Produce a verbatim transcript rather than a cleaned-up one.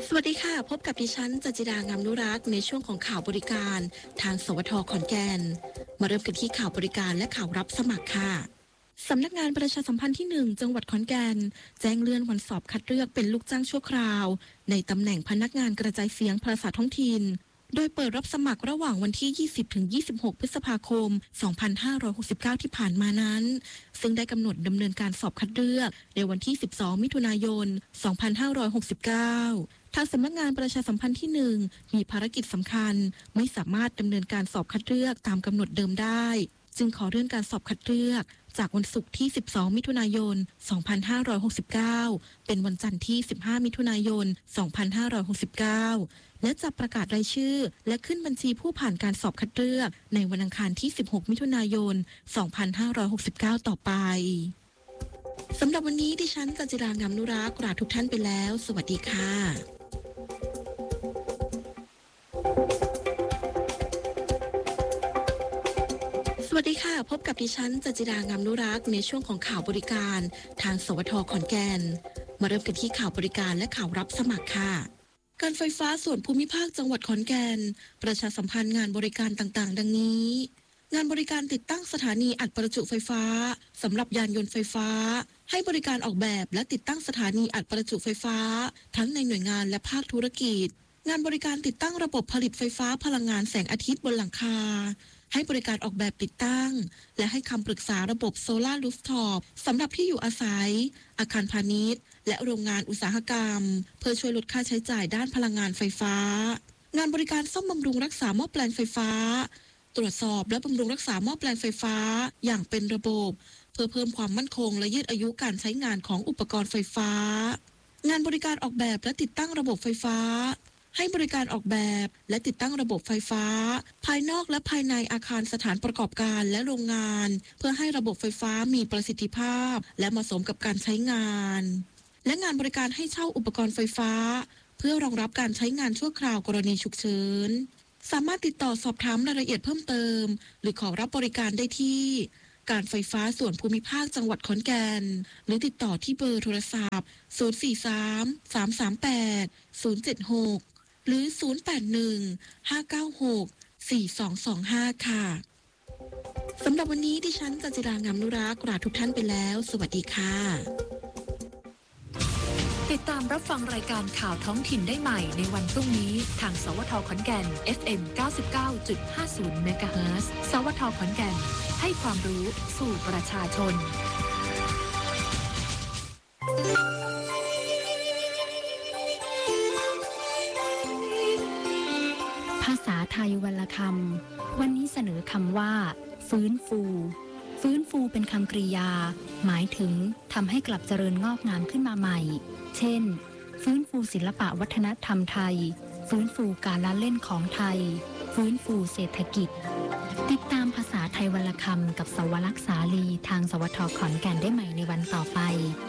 สวัสดีค่ะพบกับดิฉันจันจิดางามนุรักษ์ในช่วงของข่าวบริการทางสวทขอนแก่นมาเริ่มกันที่ข่าวบริการและข่าวรับสมัครค่ะสำนักงานประชาสัมพันธ์ที่หนึ่งจังหวัดขอนแก่นแจ้งเลื่อนวันสอบคัดเลือกเป็นลูกจ้างชั่วคราวในตำแหน่งพนักงานกระจายเสียงภาษาท้องถิ่นโดยเปิดรับสมัครระหว่างวันที่ ยี่สิบถึงยี่สิบหก พฤษภาคม สองพันห้าร้อยหกสิบเก้า ที่ผ่านมานั้นซึ่งได้กำหนดดำเนินการสอบคัดเลือกในวันที่ สิบสอง มิถุนายน สองพันห้าร้อยหกสิบเก้า ทางสำนักงานประชาสัมพันธ์ที่หนึ่งมีภารกิจสำคัญไม่สามารถดำเนินการสอบคัดเลือกตามกำหนดเดิมได้จึงขอเลื่อนการสอบคัดเลือกจากวันศุกร์ที่ สิบสอง มิถุนายน สองพันห้าร้อยหกสิบเก้า เป็นวันจันทร์ที่ สิบห้า มิถุนายน สองพันห้าร้อยหกสิบเก้า และจะประกาศรายชื่อและขึ้นบัญชีผู้ผ่านการสอบคัดเลือกในวันอังคารที่ สิบหก มิถุนายน สองพันห้าร้อยหกสิบเก้า ต่อไปสำหรับวันนี้ดิฉันจันจิรางามนุรักษ์ลาทุกท่านไปแล้วสวัสดีค่ะสวัสดีค่ะพบกับดิฉันจันจิรางามนุรักษ์ในช่วงของข่าวบริการทางสวทขอนแก่นมาเริ่มกันที่ข่าวบริการและข่าวรับสมัครค่ะการไฟฟ้าส่วนภูมิภาคจังหวัดขอนแก่นประชาสัมพันธ์งานบริการต่างๆดังนี้งานบริการติดตั้งสถานีอัดประจุไฟฟ้าสำหรับยานยนต์ไฟฟ้าให้บริการออกแบบและติดตั้งสถานีอัดประจุไฟฟ้าทั้งในหน่วยงานและภาคธุรกิจงานบริการติดตั้งระบบผลิตไฟฟ้าพลังงานแสงอาทิตย์บนหลังคาให้บริการออกแบบติดตั้งและให้คำปรึกษาระบบโซลาร์รูฟท็อปสำหรับที่อยู่อาศัยอาคารพาณิชย์และโรงงานอุตสาหกรรมเพื่อช่วยลดค่าใช้จ่ายด้านพลังงานไฟฟ้างานบริการซ่อมบำรุงรักษาหม้อแปลงไฟฟ้าตรวจสอบและบำรุงรักษาหม้อแปลงไฟฟ้าอย่างเป็นระบบเพื่อเพิ่มความมั่นคงและยืดอายุการใช้งานของอุปกรณ์ไฟฟ้างานบริการออกแบบและติดตั้งระบบไฟฟ้าให้บริการออกแบบและติดตั้งระบบไฟฟ้าภายนอกและภายในอาคารสถานประกอบการและโรงงานเพื่อให้ระบบไฟฟ้ามีประสิทธิภาพและเหมาะสมกับการใช้งานและงานบริการให้เช่าอุปกรณ์ไฟฟ้าเพื่อรองรับการใช้งานชั่วคราวกรณีฉุกเฉินสามารถติดต่อสอบถามรายละเอียดเพิ่มเติมหรือขอรับบริการได้ที่การไฟฟ้าส่วนภูมิภาคจังหวัดขอนแก่นหรือติดต่อที่เบอร์โทรศัพท์ศูนย์ สี่ สาม สาม สาม แปด ศูนย์ เจ็ด หกหรือศูนย์ แปด หนึ่ง ห้า เก้า หก สี่ สอง สอง ห้าค่ะสำหรับวันนี้ดิฉันจันจิรางามนุรักษ์ลาทุกท่านไปแล้วสวัสดีค่ะติดตามรับฟังรายการข่าวท้องถิ่นได้ใหม่ในวันพรุ่งนี้ทางสวทขอนแก่น เอฟ เอ็ม เก้าสิบเก้าจุดห้าศูนย์ เมกะเฮิรตซ์ สวทขอนแก่นให้ความรู้สู่ประชาชนภาษาไทยวรรณคำวันนี้เสนอคำว่าฟื้นฟูฟื้นฟูเป็นคำกริยาหมายถึงทำให้กลับเจริญงอกงามขึ้นมาใหม่เช่นฟื้นฟูศิลปะวัฒนธรรมไทยฟื้นฟูการละเล่นของไทยฟื้นฟูเศรษฐกิจติดตามภาษาไทยวรรณคำกับสวรักษ์สาลีทางสวทขอนแก่นได้ใหม่ในวันต่อไป